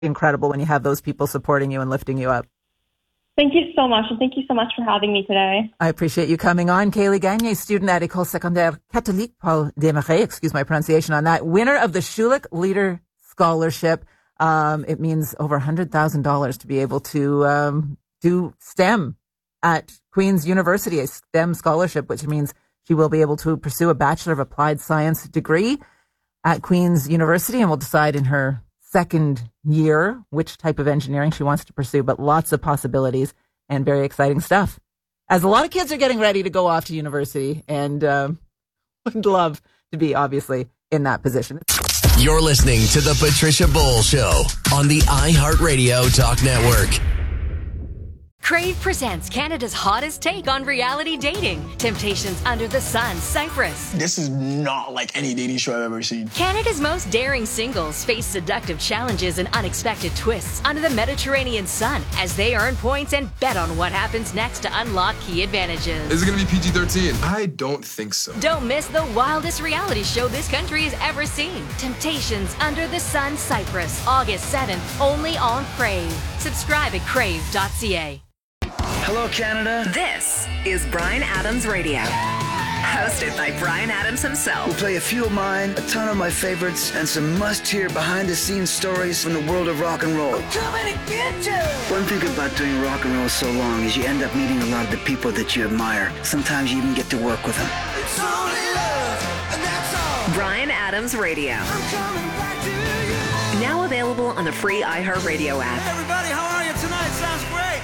incredible when you have those people supporting you and lifting you up. Thank you so much, and thank you so much for having me today. I appreciate you coming on. Kaylee Gagné, student at École Secondaire Catholique Paul Desmarais, excuse my pronunciation on that, winner of the Schulich Leader Scholarship. It means over $100,000 to be able to do STEM at Queen's University, a STEM scholarship, which means she will be able to pursue a Bachelor of Applied Science degree at Queen's University, and will decide in her second year which type of engineering she wants to pursue, but lots of possibilities and very exciting stuff. As a lot of kids are getting ready to go off to university, and would love to be, obviously, in that position. You're listening to The Patricia Bowl Show on the iHeartRadio Talk Network. Crave presents Canada's hottest take on reality dating. Temptations Under the Sun, Cyprus. This is not like any dating show I've ever seen. Canada's most daring singles face seductive challenges and unexpected twists under the Mediterranean sun as they earn points and bet on what happens next to unlock key advantages. Is it going to be PG-13? I don't think so. Don't miss the wildest reality show this country has ever seen. Temptations Under the Sun, Cyprus. August 7th, only on Crave. Subscribe at crave.ca. Hello, Canada. This is Bryan Adams Radio. Hosted by Bryan Adams himself. We'll play a few of mine, a ton of my favorites, and some must-hear behind-the-scenes stories from the world of rock and roll. I'm coming to get you! One thing about doing rock and roll so long is you end up meeting a lot of the people that you admire. Sometimes you even get to work with them. It's only love, and that's all. Bryan Adams Radio. I'm coming back to you. Now available on the free iHeartRadio app. Hey everybody, how are you tonight? Sounds great.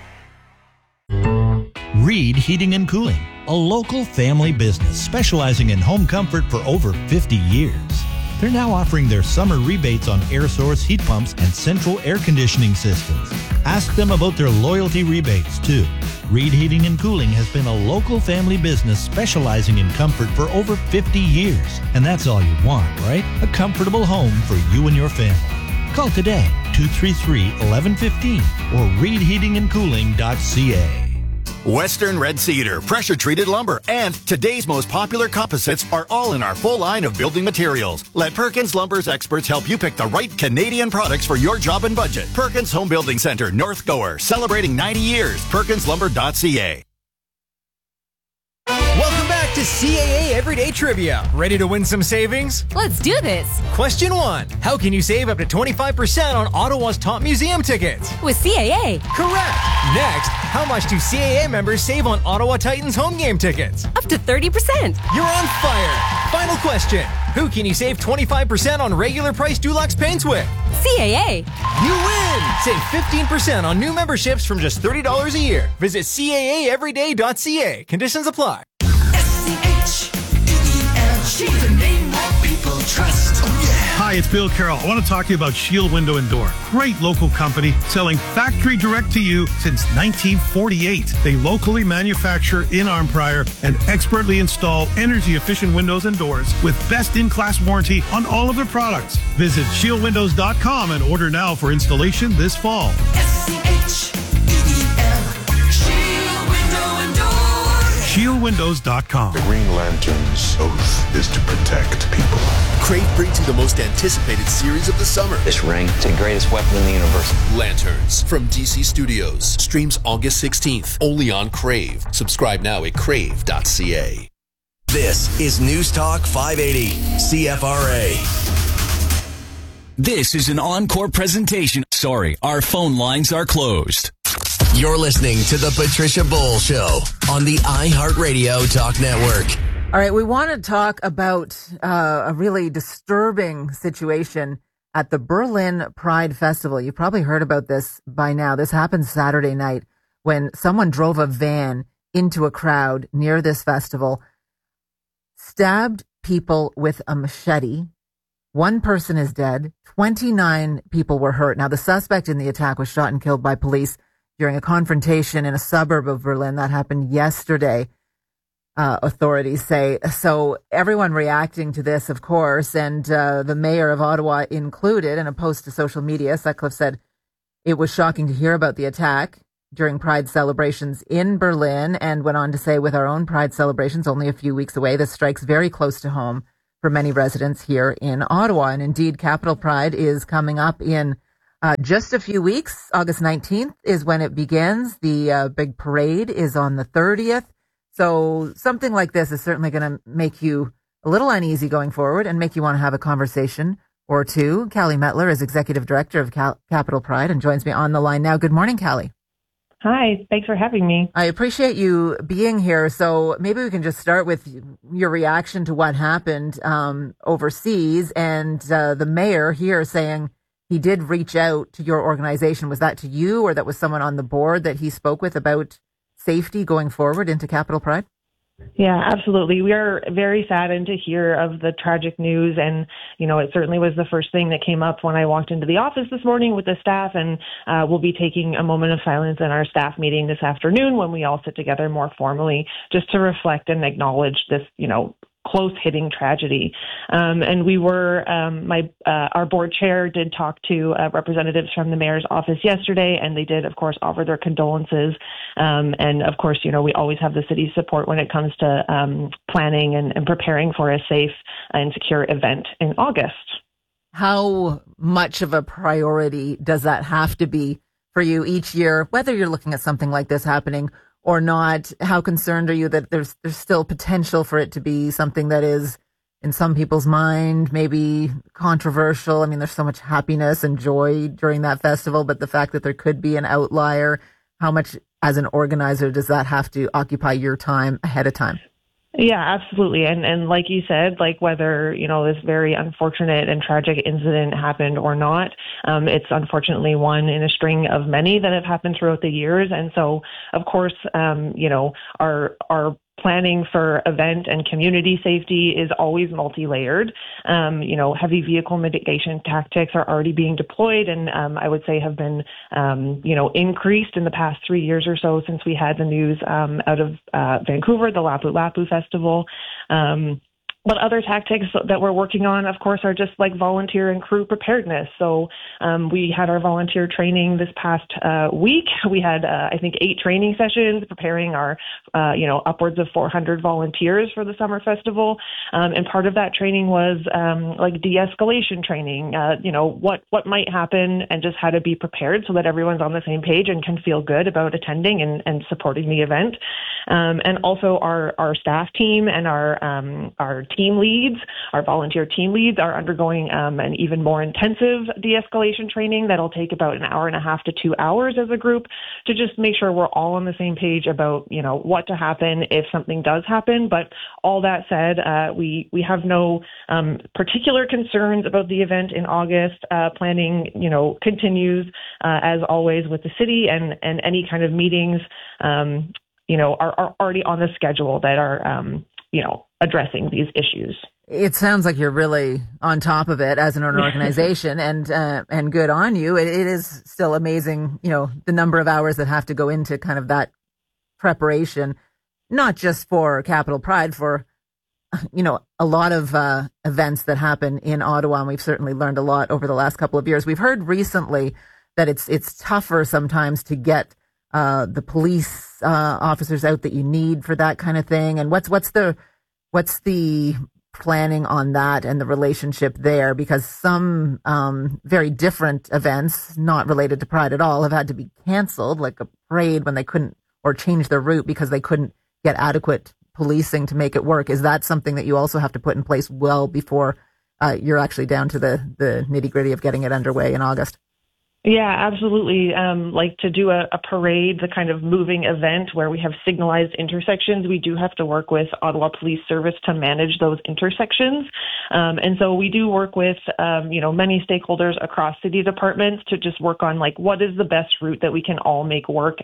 Reed Heating and Cooling, a local family business specializing in home comfort for over 50 years. They're now offering their summer rebates on air source heat pumps and central air conditioning systems. Ask them about their loyalty rebates, too. Reed Heating and Cooling has been a local family business specializing in comfort for over 50 years. And that's all you want, right? A comfortable home for you and your family. Call today, 233-1115 or reedheatingandcooling.ca. Western Red Cedar, pressure-treated lumber, and today's most popular composites are all in our full line of building materials. Let Perkins Lumber's experts help you pick the right Canadian products for your job and budget. Perkins Home Building Center, North Gower, celebrating 90 years. PerkinsLumber.ca. Welcome back to CAA Everyday Trivia. Ready to win some savings? Let's do this. Question 1. How can you save up to 25% on Ottawa's top museum tickets? With CAA. Correct. Next, how much do CAA members save on Ottawa Titans home game tickets? Up to 30%. You're on fire. Final question. Who can you save 25% on regular price Dulux paints with? CAA. You win! Save 15% on new memberships from just $30 a year. Visit CAAeveryday.ca. Conditions apply. She's the name more people trust. Oh, yeah. Hi, it's Bill Carroll. I want to talk to you about Shield Window and Door. Great local company selling factory direct to you since 1948. They locally manufacture in Arnprior and expertly install energy-efficient windows and doors with best-in-class warranty on all of their products. Visit shieldwindows.com and order now for installation this fall. ShieldWindows.com. The Green Lantern's oath is to protect people. Crave brings you the most anticipated series of the summer. This ring is the greatest weapon in the universe. Lanterns from DC Studios. Streams August 16th, only on Crave. Subscribe now at crave.ca. This is News Talk 580, CFRA. This is an encore presentation. Sorry, our phone lines are closed. You're listening to The Patricia Bowl Show on the iHeartRadio Talk Network. All right, we want to talk about a really disturbing situation at the Berlin Pride Festival. You've probably heard about this by now. This happened Saturday night when someone drove a van into a crowd near this festival, stabbed people with a machete. One person is dead. 29 people were hurt. Now, the suspect in the attack was shot and killed by police during a confrontation in a suburb of Berlin. That happened yesterday, authorities say. So everyone reacting to this, of course, and the mayor of Ottawa included. In a post to social media, Sutcliffe said it was shocking to hear about the attack during Pride celebrations in Berlin, and went on to say, with our own Pride celebrations only a few weeks away, this strikes very close to home for many residents here in Ottawa. And indeed, Capital Pride is coming up in just a few weeks. August 19th is when it begins. The big parade is on the 30th. So something like this is certainly going to make you a little uneasy going forward and make you want to have a conversation or two. Callie Metler is Executive Director of Capital Pride and joins me on the line now. Good morning, Callie. Hi, thanks for having me. I appreciate you being here. So maybe we can just start with your reaction to what happened overseas and the mayor here saying he did reach out to your organization. Was that to you or that was someone on the board that he spoke with about safety going forward into Capital Pride? Yeah, absolutely. We are very saddened to hear of the tragic news. And, it certainly was the first thing that came up when I walked into the office this morning with the staff. And we'll be taking a moment of silence in our staff meeting this afternoon when we all sit together more formally just to reflect and acknowledge this, close hitting tragedy. And we were, our board chair did talk to representatives from the mayor's office yesterday, and they did, of course, offer their condolences. And of course, we always have the city's support when it comes to planning and preparing for a safe and secure event in August. How much of a priority does that have to be for you each year, whether you're looking at something like this happening or not? How concerned are you that there's still potential for it to be something that is, in some people's mind, maybe controversial? I mean, there's so much happiness and joy during that festival, but the fact that there could be an outlier, how much as an organizer does that have to occupy your time ahead of time? Yeah, absolutely. And like you said, whether, this very unfortunate and tragic incident happened or not, it's unfortunately one in a string of many that have happened throughout the years. And so, of course, our planning for event and community safety is always multi-layered. Heavy vehicle mitigation tactics are already being deployed and I would say have been, increased in the past 3 years or so since we had the news out of Vancouver, the Lapu Lapu Festival. But other tactics that we're working on, of course, are just like volunteer and crew preparedness. So we had our volunteer training this past week. We had, 8 training sessions preparing our, upwards of 400 volunteers for the summer festival. And part of that training was de-escalation training, what might happen and just how to be prepared so that everyone's on the same page and can feel good about attending and supporting the event. And also our staff team and our team leads, our volunteer team leads are undergoing an even more intensive de-escalation training that'll take about an hour and a half to 2 hours as a group to just make sure we're all on the same page about, what to happen if something does happen. But all that said, we have no particular concerns about the event in August. Planning, continues as always with the city and any kind of meetings, are already on the schedule that are, addressing these issues. It sounds like you're really on top of it as an organization and good on you. It is still amazing, the number of hours that have to go into kind of that preparation, not just for Capital Pride, for, a lot of events that happen in Ottawa. And we've certainly learned a lot over the last couple of years. We've heard recently that it's tougher sometimes to get the police officers out that you need for that kind of thing. And what's the planning on that and the relationship there? Because some very different events, not related to Pride at all, have had to be canceled, like a parade when they couldn't, or change their route because they couldn't get adequate policing to make it work. Is that something that you also have to put in place well before you're actually down to the nitty-gritty of getting it underway in August? Yeah, absolutely. To do a parade, the kind of moving event where we have signalized intersections, we do have to work with Ottawa Police Service to manage those intersections. And so we do work with, many stakeholders across city departments to just work on what is the best route that we can all make work,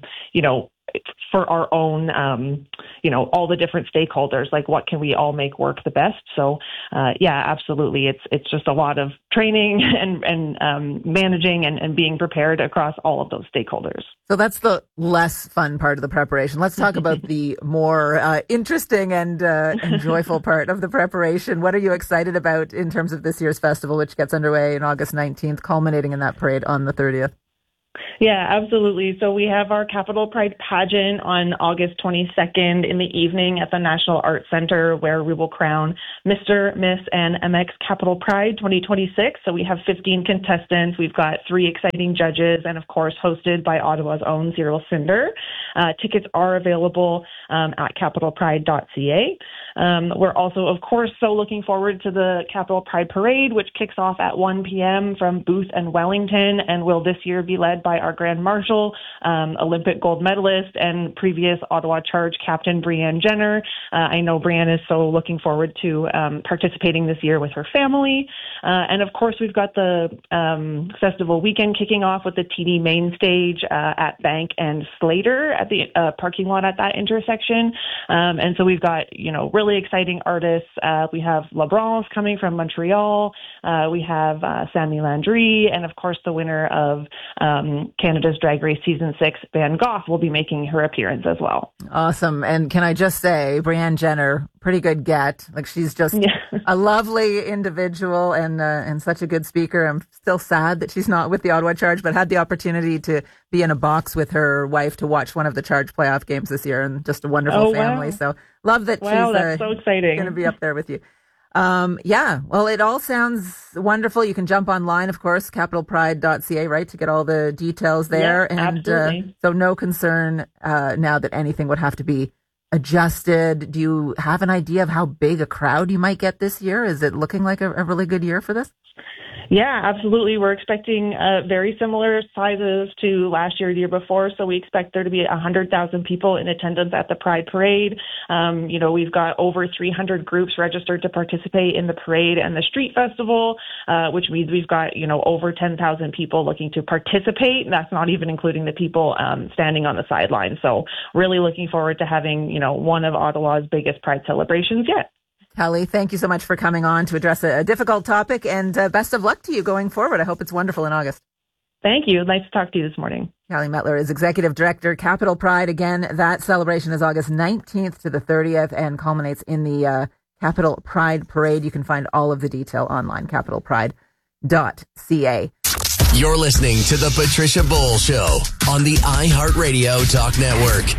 for our own, all the different stakeholders, what can we all make work the best? So, absolutely. It's just a lot of training and managing and being prepared across all of those stakeholders. So that's the less fun part of the preparation. Let's talk about the more interesting and joyful part of the preparation. What are you excited about in terms of this year's festival, which gets underway on August 19th, culminating in that parade on the 30th? Yeah, absolutely. So we have our Capital Pride pageant on August 22nd in the evening at the National Arts Center, where we will crown Mr., Miss, and MX Capital Pride 2026. So we have 15 contestants. We've got 3 exciting judges, and of course, hosted by Ottawa's own Cyril Cinder. Tickets are available at capitalpride.ca. We're also, of course, so looking forward to the Capital Pride Parade, which kicks off at 1 p.m. from Booth and Wellington, and will this year be led by our Grand Marshal, Olympic gold medalist, and previous Ottawa Charge Captain Brianne Jenner. I know Brianne is so looking forward to participating this year with her family. And of course, we've got the festival weekend kicking off with the TD main stage at Bank and Slater at the parking lot at that intersection. And so we've got, really exciting artists. We have La Bronze coming from Montreal. We have Sammy Landry, and of course, the winner of Canada's Drag Race Season 6, Van Gogh, will be making her appearance as well. Awesome. And can I just say, Brianne Jenner, pretty good get. Like, she's just a lovely individual and such a good speaker. I'm still sad that she's not with the Ottawa Charge, but had the opportunity to be in a box with her wife to watch one of the Charge playoff games this year, and just a wonderful family. Wow. So love that she's that's so exciting. Going to be up there with you. Well, it all sounds wonderful. You can jump online, of course, capitalpride.ca, right, to get all the details there. Yeah, absolutely. So no concern now that anything would have to be adjusted. Do you have an idea of how big a crowd you might get this year? Is it looking like a really good year for this? Yeah, absolutely. We're expecting very similar sizes to last year, the year before. So we expect there to be 100,000 people in attendance at the Pride Parade. We've got over 300 groups registered to participate in the parade and the street festival, which means we've got, over 10,000 people looking to participate. And that's not even including the people standing on the sidelines. So really looking forward to having, one of Ottawa's biggest Pride celebrations yet. Kelly, thank you so much for coming on to address a difficult topic, and best of luck to you going forward. I hope it's wonderful in August. Thank you. Nice to talk to you this morning. Kelly Mettler is Executive Director, Capital Pride. Again, that celebration is August 19th to the 30th and culminates in the Capital Pride Parade. You can find all of the detail online, capitalpride.ca. You're listening to The Patricia Bowl Show on the iHeartRadio Talk Network.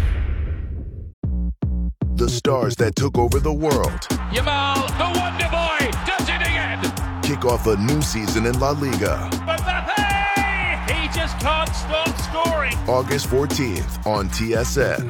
The stars that took over the world. Yamal, the Wonder Boy, does it again. Kick off a new season in La Liga. Mbappe, he just can't stop scoring. August 14th on TSN.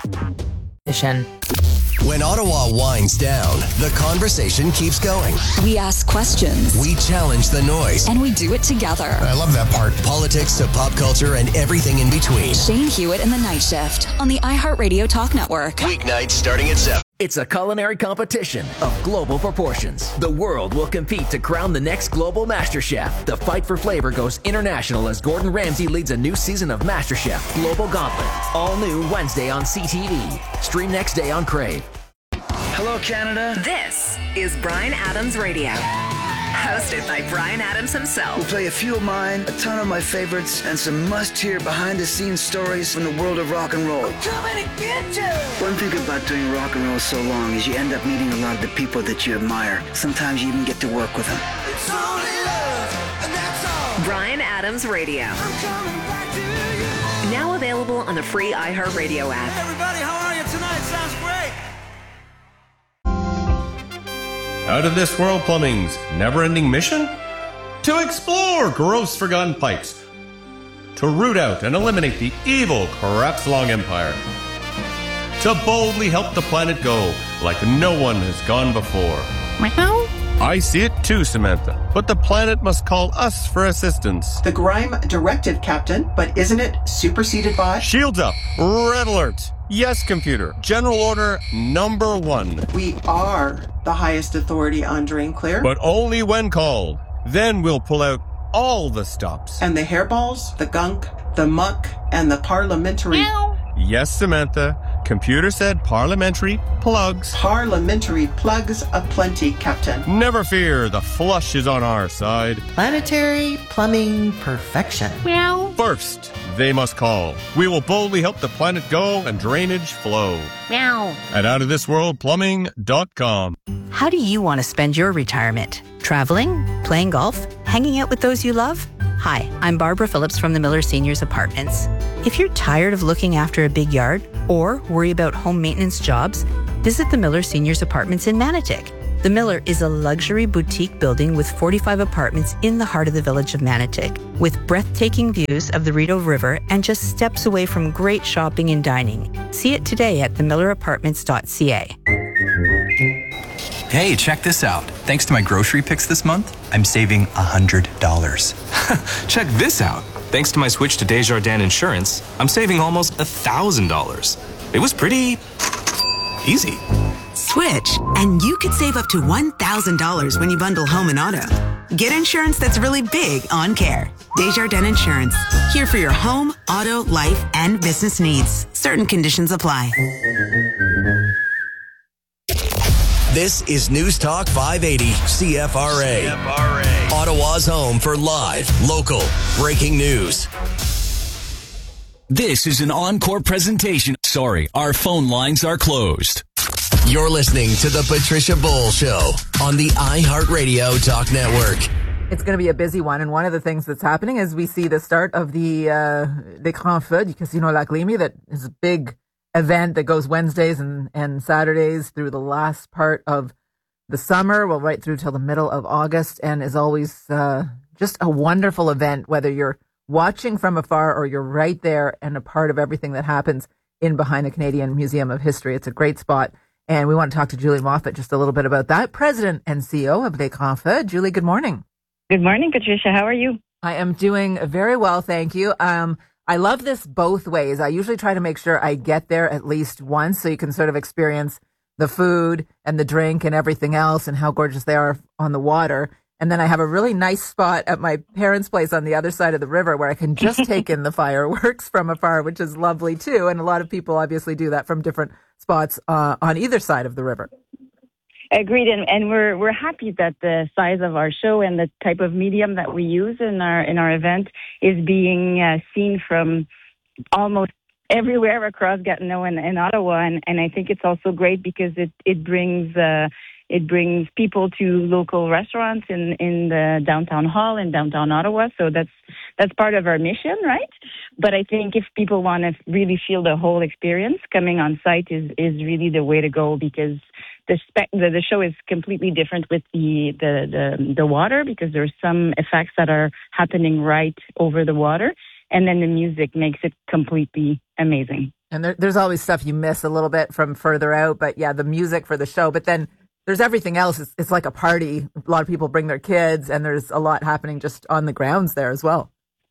When Ottawa winds down, the conversation keeps going. We ask questions. We challenge the noise. And we do it together. I love that part. Politics to pop culture and everything in between. Shane Hewitt and the Night Shift on the iHeartRadio Talk Network. Weeknights starting at 7. It's a culinary competition of global proportions. The world will compete to crown the next global Master Chef. The fight for flavor goes international as Gordon Ramsay leads a new season of Master Chef Global Gauntlet. All new Wednesday on CTV. Stream next day on Crave. Hello, Canada. This is Bryan Adams Radio. Hosted by Bryan Adams himself. We'll play a few of mine, a ton of my favorites, and some must-hear behind-the-scenes stories from the world of rock and roll. I'm coming to get you. One thing about doing rock and roll so long is you end up meeting a lot of the people that you admire. Sometimes you even get to work with them. It's only love, and that's all. Bryan Adams Radio. I'm coming back to you. Now available on the free iHeartRadio app. Hey everybody, how are you tonight? Sounds great. Out of This World Plumbing's never-ending mission? To explore gross forgotten pipes. To root out and eliminate the evil Crapslong Empire. To boldly help the planet go like no one has gone before. I see it too, Samantha. But the planet must call us for assistance. The Grime directive, Captain, but isn't it superseded by? Shields up. Red alert. Yes, computer. General order number 1. We are the highest authority on drain clear. But only when called. Then we'll pull out all the stops. And the hairballs, the gunk, the muck, and the parliamentary... Yes, Samantha. Computer said parliamentary plugs. Parliamentary plugs aplenty, Captain. Never fear, the flush is on our side. Planetary plumbing perfection. Meow. First, they must call. We will boldly help the planet go and drainage flow. Meow. At outofthisworldplumbing.com. How do you want to spend your retirement? Traveling? Playing golf? Hanging out with those you love? Hi, I'm Barbara Phillips from the Miller Seniors Apartments. If you're tired of looking after a big yard or worry about home maintenance jobs, visit the Miller Seniors Apartments in Manotick. The Miller is a luxury boutique building with 45 apartments in the heart of the village of Manotick, with breathtaking views of the Rideau River and just steps away from great shopping and dining. See it today at themillerapartments.ca. Hey, check this out. Thanks to my grocery picks this month, I'm saving $100. Check this out. Thanks to my switch to Desjardins Insurance, I'm saving almost $1,000. It was pretty easy. Switch, and you could save up to $1,000 when you bundle home and auto. Get insurance that's really big on care. Desjardins Insurance. Here for your home, auto, life, and business needs. Certain conditions apply. This is News Talk 580 CFRA. Ottawa's home for live, local, breaking news. This is an encore presentation. Sorry, our phone lines are closed. You're listening to The Patricia Bowl Show on the iHeartRadio Talk Network. It's going to be a busy one, and one of the things that's happening is we see the start of the Grands Feux du Casino Lac Lémy. That is a big event that goes Wednesdays and Saturdays through the last part of the summer, well, right through till the middle of August, and is always just a wonderful event, whether you're watching from afar or you're right there and a part of everything that happens in behind the Canadian Museum of History. It's a great spot. And we want to talk to Julie Moffat just a little bit about that. President and CEO of Les Grands Feux. Julie, good morning. Good morning, Patricia. How are you? I am doing very well, thank you. I love this both ways. I usually try to make sure I get there at least once so you can sort of experience the food and the drink and everything else and how gorgeous they are on the water. And then I have a really nice spot at my parents' place on the other side of the river where I can just take in the fireworks from afar, which is lovely too. And a lot of people obviously do that from different spots on either side of the river. Agreed, and we're happy that the size of our show and the type of medium that we use in our event is being seen from almost everywhere across Gatineau and Ottawa, and I think it's also great because it brings people to local restaurants in the downtown hall in downtown Ottawa. So that's part of our mission, right? But I think if people want to really feel the whole experience, coming on site is really the way to go, because the show is completely different with the water, because there's some effects that are happening right over the water, and then the music makes it completely amazing. And there's always stuff you miss a little bit from further out, but yeah, the music for the show. But then there's everything else. It's like a party. A lot of people bring their kids, and there's a lot happening just on the grounds there as well.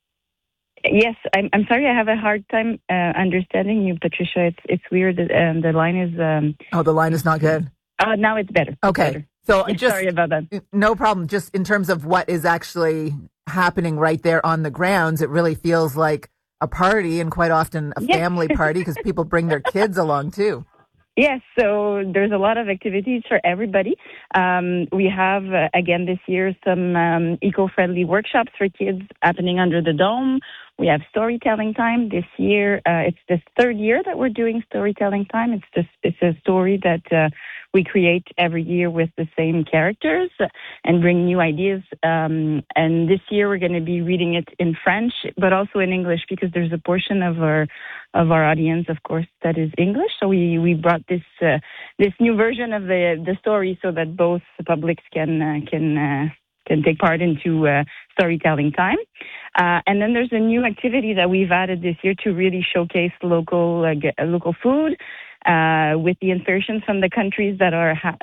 Yes, I'm sorry, I have a hard time understanding you, Patricia. It's weird. The line is. The line is not good. Now it's better. Okay. It's better. So just sorry about that. No problem. Just in terms of what is actually happening right there on the grounds, it really feels like a party, and quite often a family party, because people bring their kids along too. Yes, so there's a lot of activities for everybody. We have, again this year, some eco-friendly workshops for kids happening under the dome. We have storytelling time this year. It's the third year that we're doing storytelling time. It's a story that we create every year with the same characters and bring new ideas. And this year we're going to be reading it in French, but also in English, because there's a portion of our audience, of course, that is English. So we brought this new version of the story so that both publics can take part into storytelling time. And then there's a new activity that we've added this year to really showcase local food, with the insertions from the countries that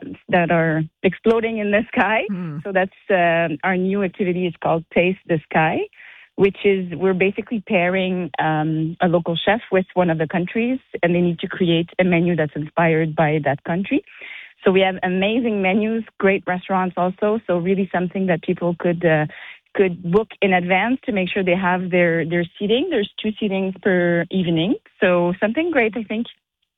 are exploding in the sky. So that's our new activity is called Taste the Sky, which is we're basically pairing a local chef with one of the countries, and they need to create a menu that's inspired by that country. So we have amazing menus, great restaurants also. So really something that people could book in advance to make sure they have their seating. There's 2 seatings per evening. So something great, I think.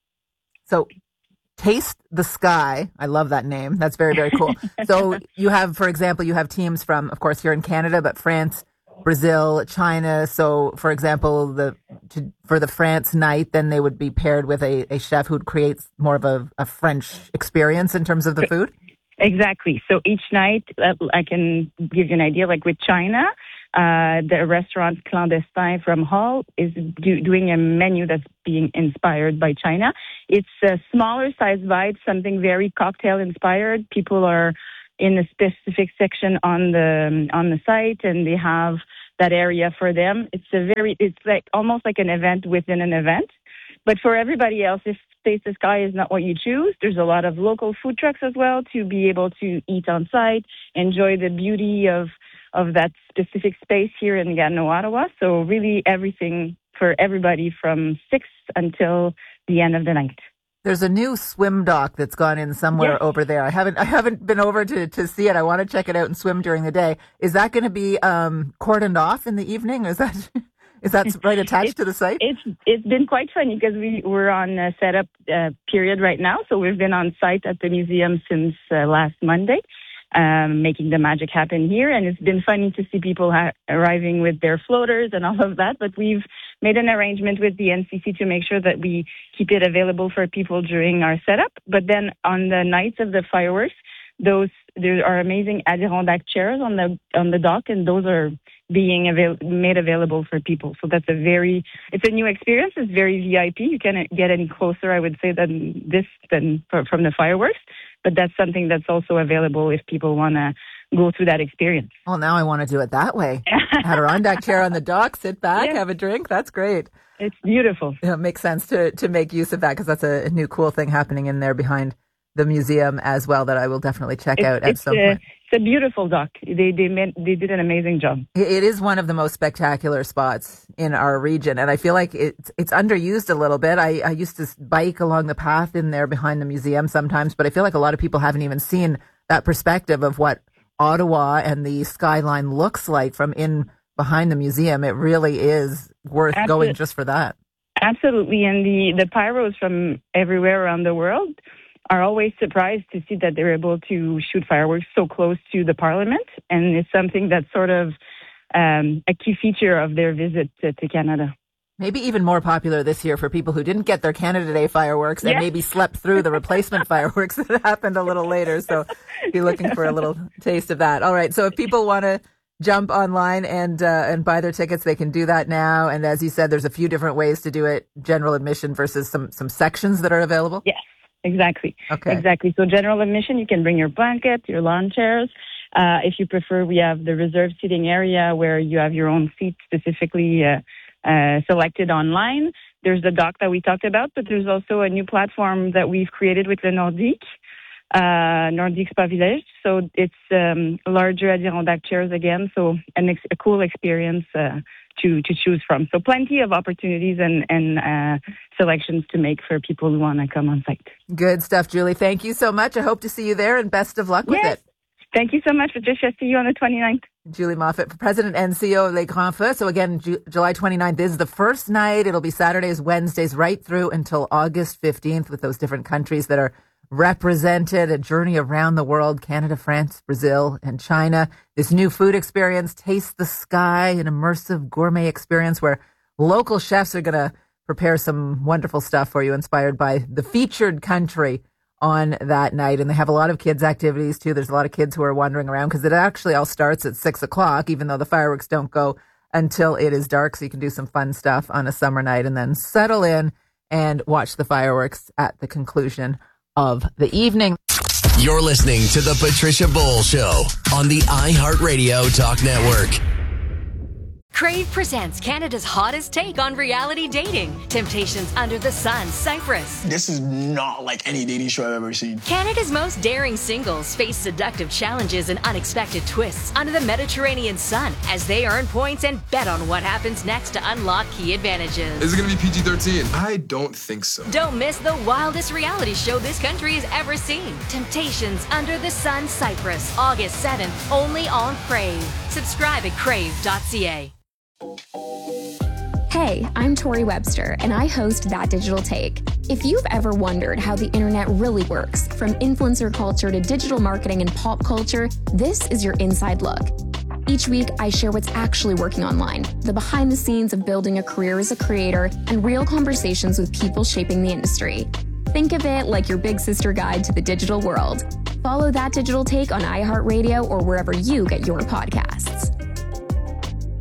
So Taste the Sky. I love that name. That's very, very cool. So you have, for example, you have teams from, of course, here in Canada, but France, Brazil, China. So, for example, for the France night, then they would be paired with a chef who creates more of a French experience in terms of the food? Exactly. So each night, I can give you an idea, like with China, The restaurant Clandestin from Hall is doing a menu that's being inspired by China. It's a smaller size bite, something very cocktail inspired. People are in a specific section on the site, and they have that area for them. It's like almost like an event within an event. But for everybody else, if Taste the Sky is not what you choose, there's a lot of local food trucks as well to be able to eat on site, enjoy the beauty of that specific space here in Gatineau, Ottawa. So really everything for everybody from 6 until the end of the night. There's a new swim dock that's gone in somewhere over there. I haven't been over to see it. I want to check it out and swim during the day. Is that going to be cordoned off in the evening? Is that right attached to the site? It's been quite funny because we're on a setup period right now. So we've been on site at the museum since last Monday, making the magic happen here. And it's been funny to see people arriving with their floaters and all of that. But we've made an arrangement with the NCC to make sure that we keep it available for people during our setup. But then on the nights of the fireworks, there are amazing Adirondack chairs on the dock, and those are being made available for people. So it's a new experience. It's very VIP. You can't get any closer, I would say, than from the fireworks. But that's something that's also available if people want to go through that experience. Well, now I want to do it that way. Adirondack chair on the dock, sit back, have a drink. That's great. It's beautiful. It makes sense to make use of that because that's a new cool thing happening in there behind the museum as well that I will definitely check out at some point. It's a beautiful dock. They did an amazing job. It is one of the most spectacular spots in our region, and I feel like it's underused a little bit. I used to bike along the path in there behind the museum sometimes, but I feel like a lot of people haven't even seen that perspective of what Ottawa and the skyline looks like from in behind the museum. It really is worth going just for that. Absolutely, and the pyros from everywhere around the world are always surprised to see that they're able to shoot fireworks so close to the Parliament, and it's something that's sort of a key feature of their visit to Canada. Maybe even more popular this year for people who didn't get their Canada Day fireworks and maybe slept through the replacement fireworks that happened a little later. So be looking for a little taste of that. All right. So if people want to jump online and buy their tickets, they can do that now. And as you said, there's a few different ways to do it. General admission versus some sections that are available. Yes. Exactly. Okay. Exactly. So general admission, you can bring your blanket, your lawn chairs. If you prefer, we have the reserved seating area where you have your own seat specifically selected online. There's the dock that we talked about, but there's also a new platform that we've created with Le Nordique, Nordique Spa Village. So it's larger Adirondack chairs again. So a cool experience to choose from. So plenty of opportunities and selections to make for people who want to come on site. Good stuff, Julie. Thank you so much. I hope to see you there and best of luck with it. Thank you so much, Patricia. See you on the 29th. Julie Moffat, President and CEO of Les Grands Feux. So again, July 29th is the first night. It'll be Saturdays, Wednesdays, right through until August 15th with those different countries that are represented, a journey around the world, Canada, France, Brazil, and China. This new food experience, Taste the Sky, an immersive gourmet experience where local chefs are going to prepare some wonderful stuff for you, inspired by the featured country on that night. And they have a lot of kids' activities too. There's a lot of kids who are wandering around because it actually all starts at 6 o'clock, even though the fireworks don't go until it is dark. So you can do some fun stuff on a summer night and then settle in and watch the fireworks at the conclusion of the evening. You're listening to The Patricia Bowl Show on the iHeartRadio Talk Network. Crave presents Canada's hottest take on reality dating. Temptations Under the Sun, Cyprus. This is not like any dating show I've ever seen. Canada's most daring singles face seductive challenges and unexpected twists under the Mediterranean sun as they earn points and bet on what happens next to unlock key advantages. Is it going to be PG-13? I don't think so. Don't miss the wildest reality show this country has ever seen. Temptations Under the Sun, Cyprus. August 7th, only on Crave. Subscribe at crave.ca. Hey, I'm Tori Webster, and I host That Digital Take. If you've ever wondered how the internet really works, from influencer culture to digital marketing and pop culture, this is your inside look. Each week, I share what's actually working online, the behind the scenes of building a career as a creator, and real conversations with people shaping the industry. Think of it like your big sister guide to the digital world. Follow That Digital Take on iHeartRadio or wherever you get your podcasts.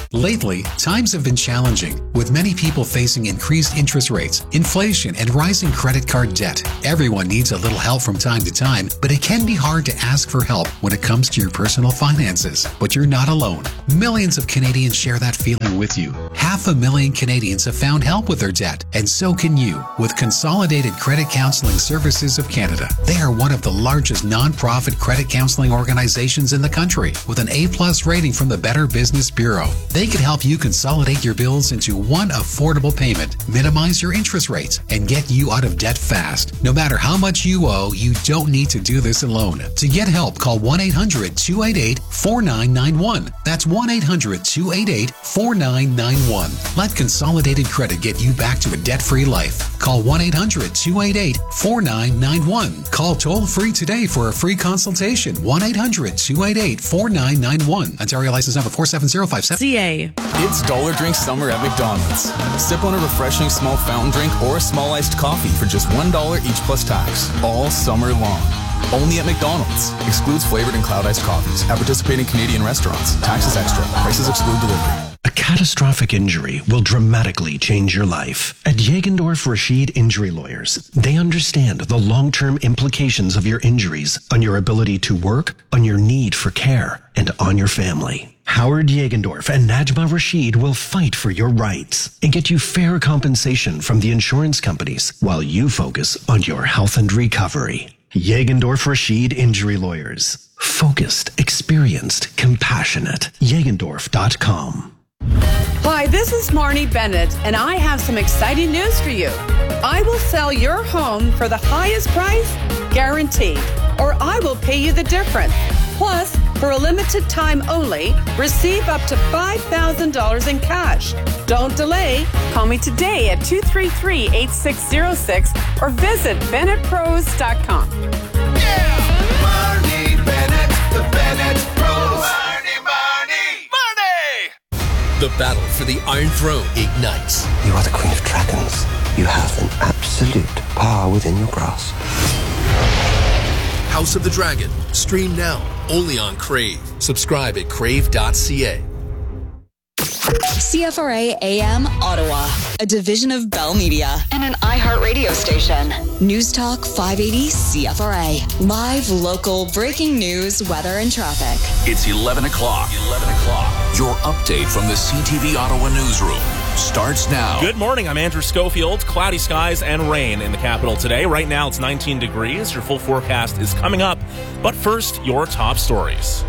Lately, times have been challenging, with many people facing increased interest rates, inflation, and rising credit card debt. Everyone needs a little help from time to time, but it can be hard to ask for help when it comes to your personal finances. But you're not alone. Millions of Canadians share that feeling with you. 500,000 Canadians have found help with their debt, and so can you with Consolidated Credit Counseling Services of Canada. They are one of the largest non-profit credit counseling organizations in the country, with an A+ rating from the Better Business Bureau. They can help you consolidate your bills into one affordable payment, minimize your interest rates, and get you out of debt fast. No matter how much you owe, you don't need to do this alone. To get help, call 1-800-288-4991. That's 1-800-288-4991. Let Consolidated Credit get you back to a debt-free life. Call 1-800-288-4991. Call toll-free today for a free consultation. 1-800-288-4991. Ontario license number 47057. CA. It's Dollar Drink Summer at McDonald's. Sip on a refreshing small fountain drink or a small iced coffee for just $1 each plus tax, all summer long. Only at McDonald's. Excludes flavored and cloud iced coffees at participating Canadian restaurants. Taxes extra. Prices exclude delivery. A catastrophic injury will dramatically change your life. At Jagendorf Rashid Injury Lawyers, they understand the long-term implications of your injuries on your ability to work, on your need for care, and on your family. Howard Jagendorf and Najma Rashid will fight for your rights and get you fair compensation from the insurance companies while you focus on your health and recovery. Jagendorf Rashid Injury Lawyers. Focused, experienced, compassionate. Jagendorf.com. Hi, this is Marnie Bennett, and I have some exciting news for you. I will sell your home for the highest price, guaranteed, or I will pay you the difference. Plus, for a limited time only, receive up to $5,000 in cash. Don't delay. Call me today at 233-8606 or visit BennettPros.com. Yeah! Marnie Bennett, the Bennett Pros. Marnie, Marnie, Marnie! The battle for the Iron Throne ignites. You are the Queen of Dragons. You have an absolute power within your grasp. House of the Dragon. Stream now, only on Crave. Subscribe at crave.ca. CFRA AM Ottawa, a division of Bell Media and an iHeart radio station. News Talk 580 CFRA. Live, local, breaking news, weather, and traffic. It's 11 o'clock. 11 o'clock. Your update from the CTV Ottawa newsroom starts now. Good morning. I'm Andrew Schofield. Cloudy skies and rain in the capital today. Right now it's 19 degrees. Your full forecast is coming up. But first, your top stories.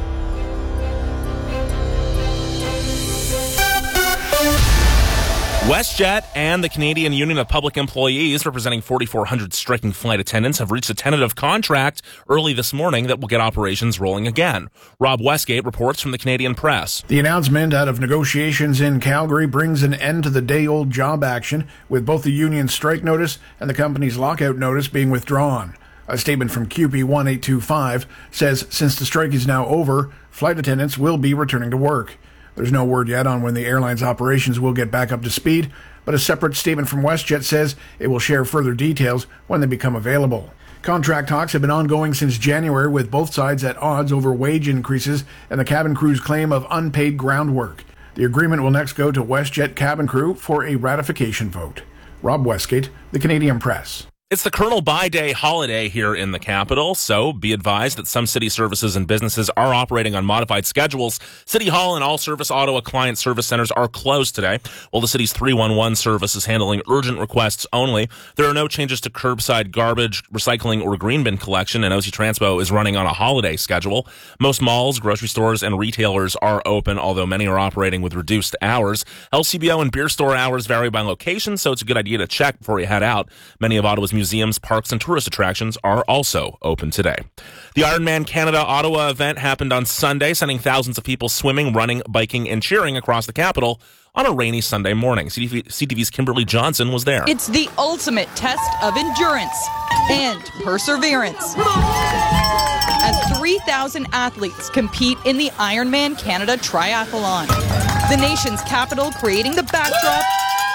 WestJet and the Canadian Union of Public Employees, representing 4,400 striking flight attendants, have reached a tentative contract early this morning that will get operations rolling again. Rob Westgate reports from the Canadian Press. The announcement out of negotiations in Calgary brings an end to the day-old job action, with both the union's strike notice and the company's lockout notice being withdrawn. A statement from CUPE 1825 says since the strike is now over, flight attendants will be returning to work. There's no word yet on when the airline's operations will get back up to speed, but a separate statement from WestJet says it will share further details when they become available. Contract talks have been ongoing since January, with both sides at odds over wage increases and the cabin crew's claim of unpaid ground work. The agreement will next go to WestJet cabin crew for a ratification vote. Rob Westgate, the Canadian Press. It's the Colonel By Day holiday here in the capital, so be advised that some city services and businesses are operating on modified schedules. City Hall and all Service Ottawa client service centers are closed today, while the city's 311 service is handling urgent requests only. There are no changes to curbside garbage, recycling, or green bin collection, and OC Transpo is running on a holiday schedule. Most malls, grocery stores, and retailers are open, although many are operating with reduced hours. LCBO and beer store hours vary by location, so it's a good idea to check before you head out. Many of Ottawa's museums, parks, and tourist attractions are also open today. The Ironman Canada Ottawa event happened on Sunday, sending thousands of people swimming, running, biking, and cheering across the capital on a rainy Sunday morning. CTV's Kimberly Johnson was there. It's the ultimate test of endurance and perseverance, as 3,000 athletes compete in the Ironman Canada Triathlon. The nation's capital creating the backdrop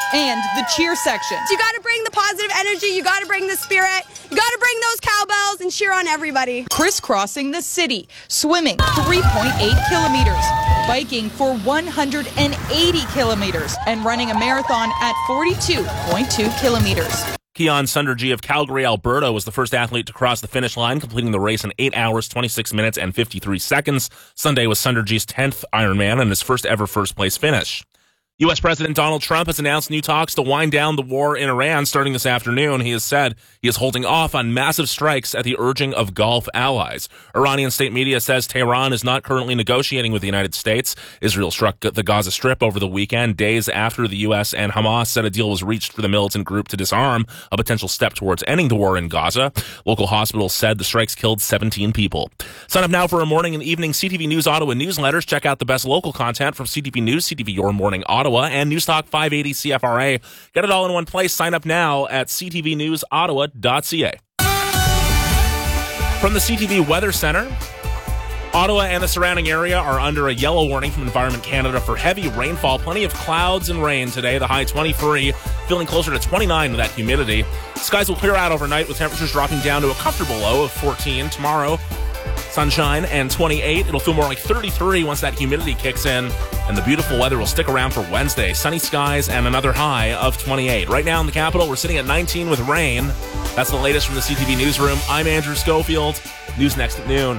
and the cheer section. You got to bring the positive energy. You got to bring the spirit. You got to bring those cowbells and cheer on everybody. Crisscrossing the city, swimming 3.8 kilometers, biking for 180 kilometers, and running a marathon at 42.2 kilometers. Keon Sunderji of Calgary, Alberta, was the first athlete to cross the finish line, completing the race in 8 hours, 26 minutes, and 53 seconds. Sunday was Sunderji's 10th Ironman and his first ever first-place finish. U.S. President Donald Trump has announced new talks to wind down the war in Iran starting this afternoon. He has said he is holding off on massive strikes at the urging of Gulf allies. Iranian state media says Tehran is not currently negotiating with the United States. Israel struck the Gaza Strip over the weekend, days after the U.S. and Hamas said a deal was reached for the militant group to disarm, a potential step towards ending the war in Gaza. Local hospitals said the strikes killed 17 people. Sign up now for our morning and evening CTV News Ottawa newsletters. Check out the best local content from CTV News, CTV Your Morning Ottawa, and Newstalk 580 CFRA. Get it all in one place. Sign up now at ctvnewsottawa.ca. From the CTV Weather Center, Ottawa and the surrounding area are under a yellow warning from Environment Canada for heavy rainfall. Plenty of clouds and rain today. The high 23, feeling closer to 29 with that humidity. Skies will clear out overnight with temperatures dropping down to a comfortable low of 14. Tomorrow, sunshine and 28. It'll feel more like 33 once that humidity kicks in, and the beautiful weather will stick around for Wednesday. Sunny skies and another high of 28. Right now in the capital, we're sitting at 19 with rain. That's the latest from the CTV Newsroom. I'm Andrew Schofield. News next at noon.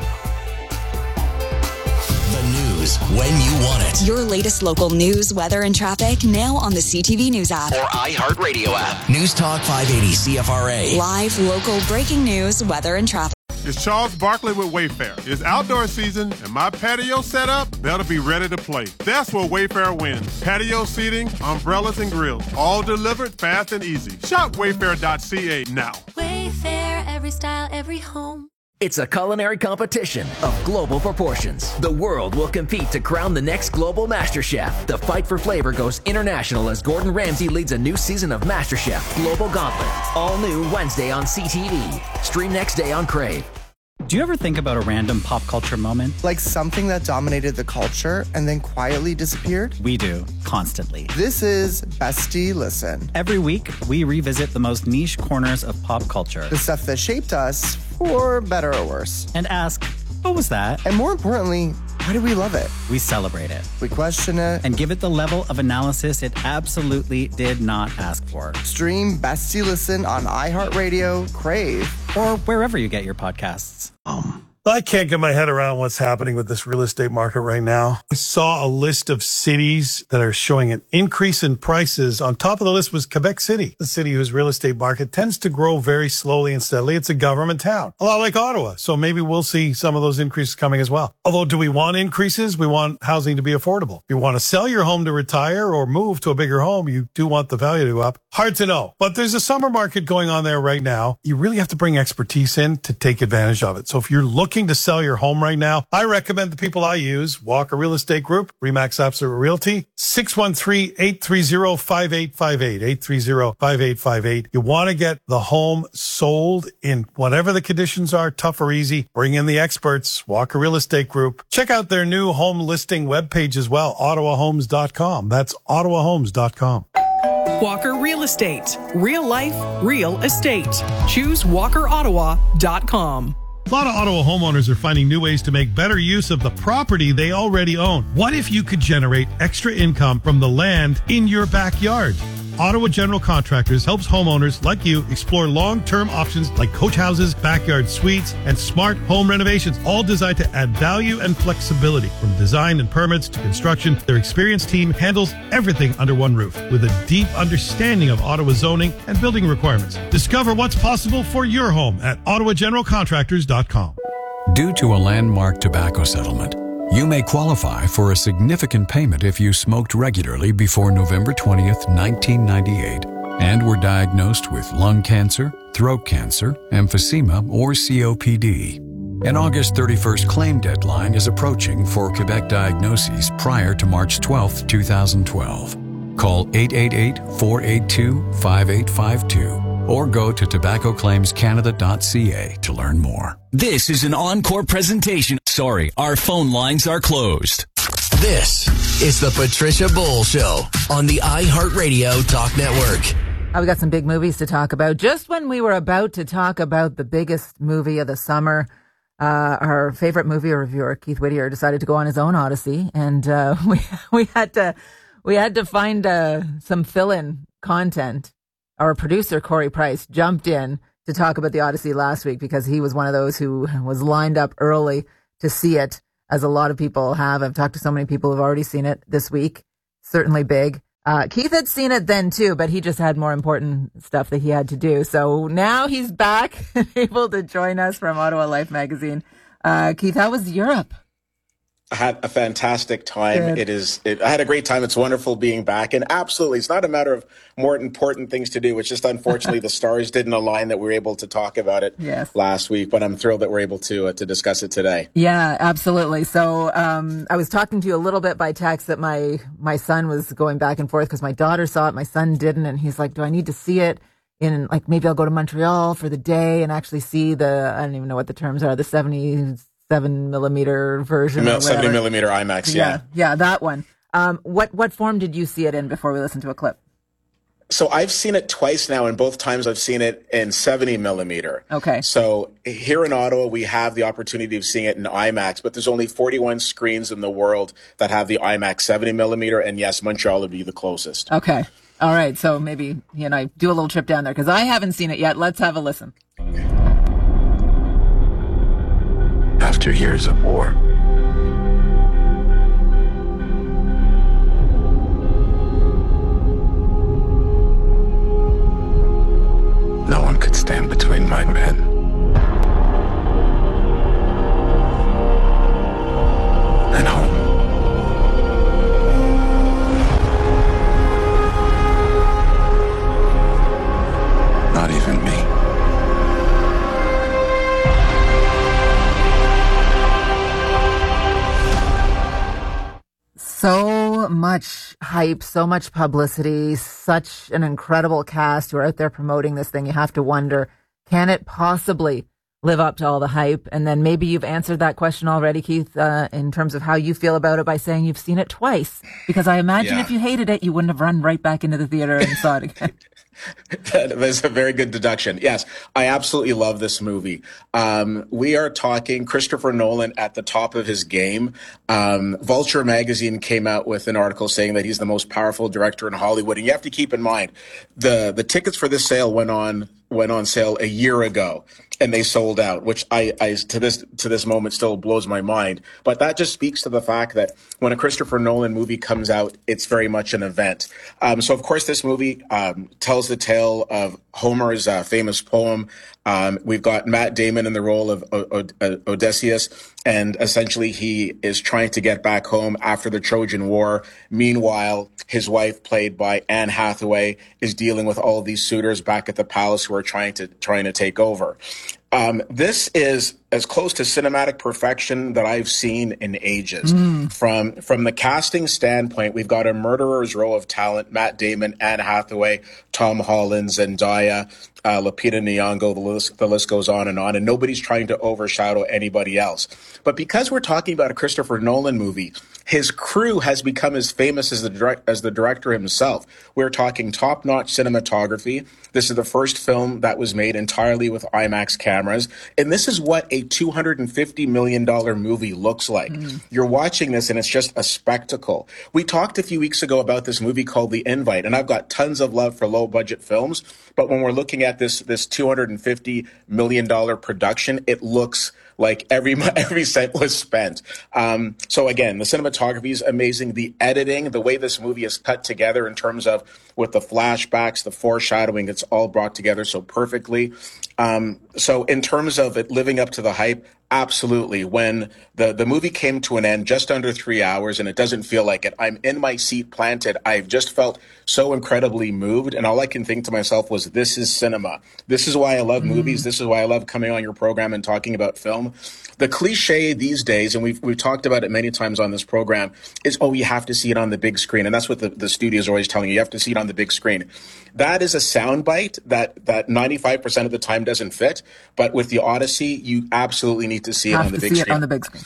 The news when you want it. Your latest local news, weather, and traffic now on the CTV News app or iHeartRadio app. News Talk 580 CFRA. Live, local, breaking news, weather, and traffic. It's Charles Barkley with Wayfair. It's outdoor season, and my patio set up better be ready to play. That's where Wayfair wins. Patio seating, umbrellas, and grills, all delivered fast and easy. Shop wayfair.ca now. Wayfair, every style, every home. It's a culinary competition of global proportions. The world will compete to crown the next global MasterChef. The fight for flavor goes international as Gordon Ramsay leads a new season of MasterChef Global Gauntlet. All new Wednesday on CTV. Stream next day on Crave. Do you ever think about a random pop culture moment? Like something that dominated the culture and then quietly disappeared? We do, constantly. This is Bestie Listen. Every week, we revisit the most niche corners of pop culture. The stuff that shaped us, for better or worse. And ask, what was that? And more importantly, why do we love it? We celebrate it. We question it. And give it the level of analysis it absolutely did not ask for. Stream Bestie Listen on iHeartRadio, Crave, or wherever you get your podcasts. I can't get my head around what's happening with this real estate market right now. I saw a list of cities that are showing an increase in prices. On top of the list was Quebec City, the city whose real estate market tends to grow very slowly and steadily. It's a government town, a lot like Ottawa. So maybe we'll see some of those increases coming as well. Although, do we want increases? We want housing to be affordable. If you want to sell your home to retire or move to a bigger home, you do want the value to go up. Hard to know. But there's a summer market going on there right now. You really have to bring expertise in to take advantage of it. So if you're looking to sell your home right now, I recommend the people I use, Walker Real Estate Group, RE/MAX Absolute Realty, 613-830-5858, 830-5858. You want to get the home sold in whatever the conditions are, tough or easy. Bring in the experts, Walker Real Estate Group. Check out their new home listing webpage as well, ottawahomes.com. That's ottawahomes.com. Walker Real Estate. Real life, real estate. Choose walkerottawa.com. A lot of Ottawa homeowners are finding new ways to make better use of the property they already own. What if you could generate extra income from the land in your backyard? Ottawa General Contractors helps homeowners like you explore long-term options like coach houses, backyard suites, and smart home renovations, all designed to add value and flexibility. From design and permits to construction, their experienced team handles everything under one roof with a deep understanding of Ottawa zoning and building requirements. Discover what's possible for your home at ottawageneralcontractors.com. Due to a landmark tobacco settlement, you may qualify for a significant payment if you smoked regularly before November 20th, 1998, and were diagnosed with lung cancer, throat cancer, emphysema, or COPD. An August 31st claim deadline is approaching for Quebec diagnoses prior to March 12th, 2012. Call 888-482-5852 or go to tobaccoclaimscanada.ca to learn more. This is an encore presentation. Sorry, our phone lines are closed. This is the Patricia Bowl Show on the iHeartRadio Talk Network. We got some big movies to talk about. Just when we were about to talk about the biggest movie of the summer, our favorite movie reviewer, Keith Whittier, decided to go on his own odyssey, and we had to find some fill-in content. Our producer, Corey Price, jumped in to talk about the Odyssey last week because he was one of those who was lined up early to see it, as a lot of people have. I've talked to so many people who've already seen it this week. Certainly big. Keith had seen it then too, but he just had more important stuff that he had to do. So now he's back, able to join us from Ottawa Life magazine. Keith, how was Europe? I had a fantastic time. Good. I had a great time. It's wonderful being back. And absolutely, it's not a matter of more important things to do. It's just, unfortunately, the stars didn't align that we were able to talk about it last week. But I'm thrilled that we're able to discuss it today. Yeah, absolutely. So I was talking to you a little bit by text that my son was going back and forth because my daughter saw it, my son didn't. And he's like, do I need to see it in, like, maybe I'll go to Montreal for the day and actually see I don't even know what the terms are, the 77mm version. 70mm IMAX, yeah. Yeah, that one. What form did you see it in before we listen to a clip? So I've seen it twice now, and both times I've seen it in 70mm. Okay. So here in Ottawa, we have the opportunity of seeing it in IMAX, but there's only 41 screens in the world that have the IMAX 70mm, and yes, Montreal would be the closest. Okay. All right. So maybe you and I do a little trip down there because I haven't seen it yet. Let's have a listen. After years of war, no one could stand between my men and home. Not even me. So much hype, so much publicity, such an incredible cast who are out there promoting this thing. You have to wonder, can it possibly live up to all the hype? And then maybe you've answered that question already, Keith, in terms of how you feel about it by saying you've seen it twice. Because I imagine if you hated it, you wouldn't have run right back into the theater and saw it again. That's a very good deduction. Yes, I absolutely love this movie. We are talking Christopher Nolan at the top of his game. Vulture magazine came out with an article saying that he's the most powerful director in Hollywood. And you have to keep in mind, the tickets for this sale went on sale a year ago, and they sold out, which I to this moment still blows my mind. But that just speaks to the fact that when a Christopher Nolan movie comes out, it's very much an event. So of course this movie tells the tale of Homer's famous poem. We've got Matt Damon in the role of Odysseus, and essentially he is trying to get back home after the Trojan War. Meanwhile, his wife, played by Anne Hathaway, is dealing with all of these suitors back at the palace who are trying to take over. This is as close to cinematic perfection that I've seen in ages. From the casting standpoint, we've got a murderer's row of talent: Matt Damon, Anne Hathaway, Tom Holland, Zendaya, Lupita Nyong'o. The list goes on, and nobody's trying to overshadow anybody else. But because we're talking about a Christopher Nolan movie, his crew has become as famous as the director himself. We're talking top-notch cinematography. This is the first film that was made entirely with IMAX cameras, and this is what a $250 million movie looks like. You're watching this, and it's just a spectacle. We talked a few weeks ago about this movie called The Invite, and I've got tons of love for low-budget films, but when we're looking at this $250 million production, it looks like every cent was spent. So again, the cinematography is amazing. The editing, the way this movie is cut together in terms of with the flashbacks, the foreshadowing, it's all brought together so perfectly. So in terms of it living up to the hype, absolutely. When the movie came to an end, just under 3 hours, and it doesn't feel like it, I'm in my seat planted. I've just felt so incredibly moved, and all I can think to myself was, this is cinema. This is why I love movies. This is why I love coming on your program and talking about film. The cliche these days, and we've talked about it many times on this program, is, oh, you have to see it on the big screen. And that's what the studio's always telling you. You have to see it on the big screen. That is a soundbite that 95% of the time doesn't fit. But with the Odyssey, you absolutely need to see it on the big screen. On the big screen.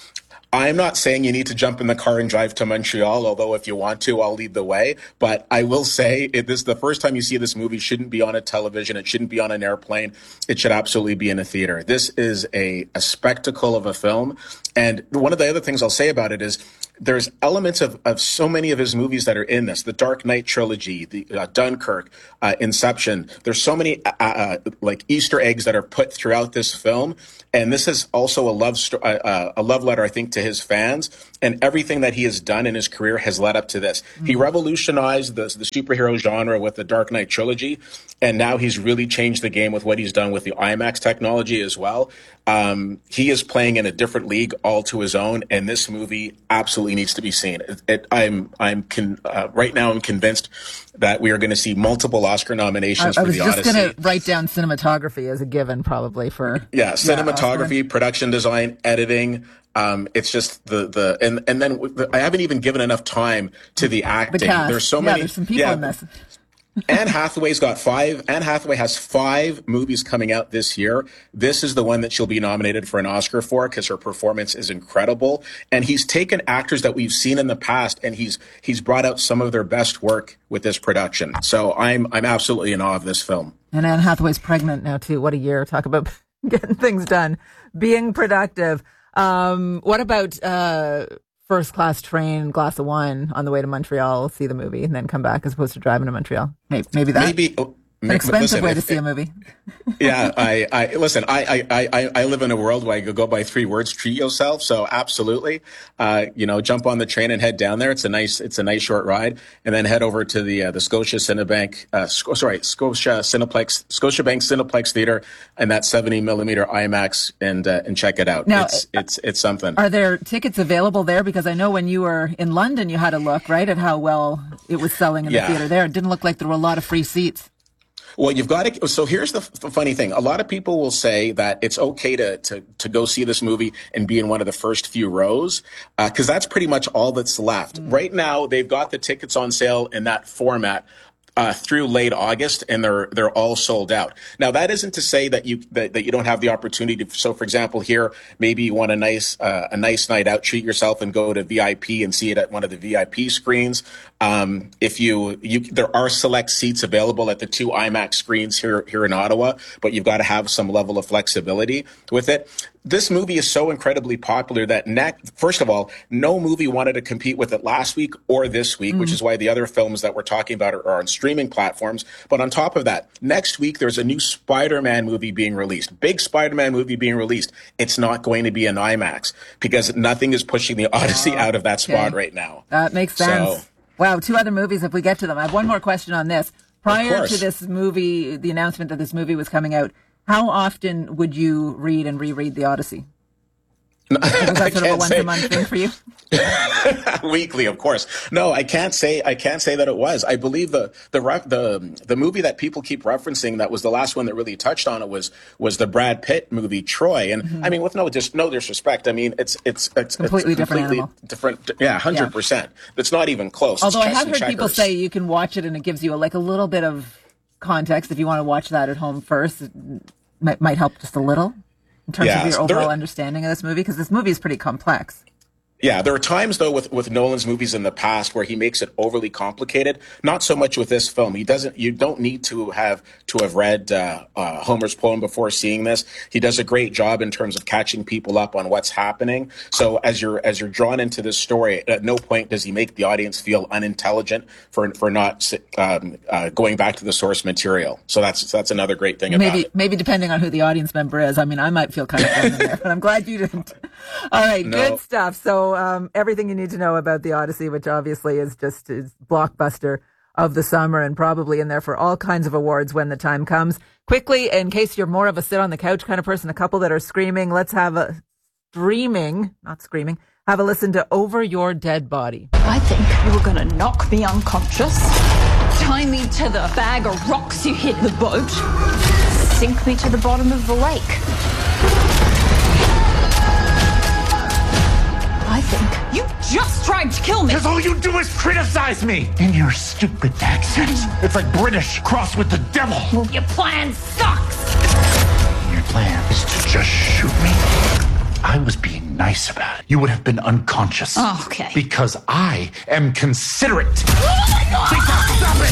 I'm not saying you need to jump in the car and drive to Montreal, although if you want to, I'll lead the way. But I will say this: the first time you see this movie shouldn't be on a television. It shouldn't be on an airplane. It should absolutely be in a theater. This is a spectacle of a film. And one of the other things I'll say about it is there's elements of so many of his movies that are in this. The Dark Knight trilogy, the Dunkirk, Inception. There's so many like Easter eggs that are put throughout this film. And this is also a love letter, I think, to his fans. And everything that he has done in his career has led up to this. Mm-hmm. He revolutionized the superhero genre with the Dark Knight trilogy. And now he's really changed the game with what he's done with the IMAX technology as well. He is playing in a different league all to his own. And this movie absolutely needs to be seen. Right now I'm convinced that we are going to see multiple Oscar nominations for The Odyssey. I was just going to write down cinematography as a given, probably for cinematography, production design, editing. It's just and then I haven't even given enough time to the acting. There's so many. There's some people in this. Anne Hathaway has 5 movies coming out this year. This is the one that she'll be nominated for an Oscar for because her performance is incredible. And he's taken actors that we've seen in the past and he's brought out some of their best work with this production. So I'm absolutely in awe of this film. And Anne Hathaway's pregnant now too. What a year. Talk about getting things done, being productive. What about first class train, glass of wine on the way to Montreal, see the movie, and then come back as opposed to driving to Montreal? Maybe that. An expensive way to see a movie. Yeah, I listen. I live in a world where I could go by 3 words: treat yourself. So absolutely, jump on the train and head down there. It's a nice short ride, and then head over to the Scotiabank Cineplex Theater and that 70 millimeter IMAX and check it out. Now, it's something. Are there tickets available there? Because I know when you were in London, you had a look at how well it was selling in the theater there. It didn't look like there were a lot of free seats. Well, you've got to. So here's the funny thing. A lot of people will say that it's okay to go see this movie and be in one of the first few rows because that's pretty much all that's left. Right now, they've got the tickets on sale in that format through late August, and they're all sold out. Now, that isn't to say that you don't have the opportunity to. So, for example, here maybe you want a nice night out, treat yourself, and go to VIP and see it at one of the VIP screens. There are select seats available at the 2 IMAX screens here in Ottawa, but you've got to have some level of flexibility with it. This movie is so incredibly popular that first of all, no movie wanted to compete with it last week or this week, which is why the other films that we're talking about are on streaming platforms. But on top of that, next week there's a new Spider-Man movie being released. Big Spider-Man movie being released. It's not going to be an IMAX because nothing is pushing the Odyssey out of that spot right now. That makes sense. Wow, 2 other movies if we get to them. I have one more question on this. Prior to this movie, the announcement that this movie was coming out, how often would you read and reread The Odyssey? Was that sort of a once-a-month thing for you? Weekly, of course. No, I can't say that it was. I believe the movie that people keep referencing that was the last one that really touched on it was the Brad Pitt movie Troy. And I mean, with no disrespect, I mean it's completely different animal. Yeah, 100%. It's not even close. Although I have heard people say you can watch it and it gives you a little bit of context if you want to watch that at home first. It might help just a little. In terms of your overall understanding of this movie, because this movie is pretty complex. Yeah, there are times, though, with Nolan's movies in the past where he makes it overly complicated. Not so much with this film. You don't need to have read Homer's poem before seeing this. He does a great job in terms of catching people up on what's happening. So as you're drawn into this story, at no point does he make the audience feel unintelligent for not going back to the source material. So that's another great thing about it. Maybe depending on who the audience member is. I mean, I might feel kind of thrown in there, but I'm glad you didn't. All right, good stuff. So everything you need to know about The Odyssey, which obviously is blockbuster of the summer and probably in there for all kinds of awards when the time comes. Quickly, in case you're more of a sit on the couch kind of person, a couple that are screaming, let's have a have a listen to Over Your Dead Body. I think you were going to knock me unconscious, tie me to the bag of rocks you hit the boat, sink me to the bottom of the lake. I think you just tried to kill me. Because all you do is criticize me in your stupid accent. It's like British crossed with the devil. Well, your plan sucks. Your plan is to just shoot me. I was being nice about it, you would have been unconscious. Oh, okay. Because I am considerate. Oh my God!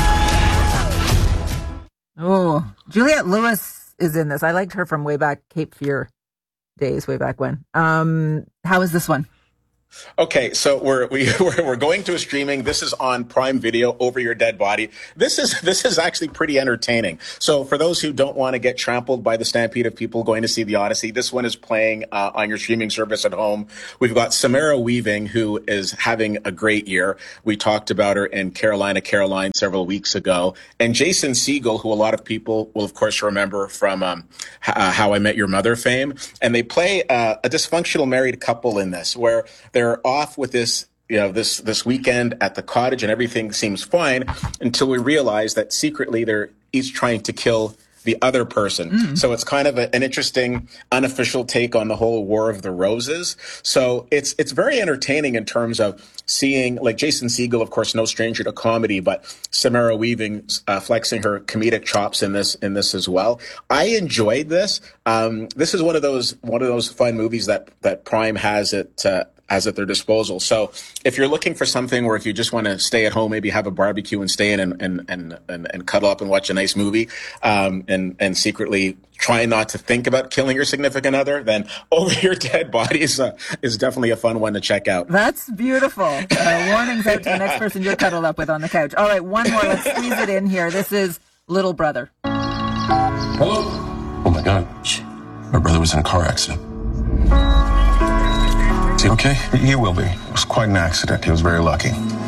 Stop it! Oh, Juliette Lewis is in this. I liked her from way back, Cape Fear days, way back when. How is this one? Okay, so we're going to a streaming. This is on Prime Video, Over Your Dead Body. This is actually pretty entertaining. So for those who don't want to get trampled by the stampede of people going to see The Odyssey, this one is playing on your streaming service at home. We've got Samara Weaving, who is having a great year. We talked about her in Caroline several weeks ago. And Jason Segel, who a lot of people will, of course, remember from How I Met Your Mother fame. And they play a dysfunctional married couple in this, where they're off with this weekend at the cottage and everything seems fine until we realize that secretly they're each trying to kill the other person. So it's kind of an interesting unofficial take on the whole War of the Roses. So it's very entertaining in terms of seeing, like, Jason Segel, of course, no stranger to comedy, but Samara Weaving flexing her comedic chops in this as well. I enjoyed this. This is one of those fun movies that Prime has at their disposal. So if you're looking for something where if you just want to stay at home, maybe have a barbecue and stay in and cuddle up and watch a nice movie, and secretly try not to think about killing your significant other, then Over Your Dead Body is definitely a fun one to check out. That's beautiful. Warnings out to the next person you're cuddled up with on the couch. All right, one more. Let's squeeze it in here. This is Little Brother. Hello? Oh my God. My brother was in a car accident. Is he okay? He will be. It was quite an accident. He was very lucky.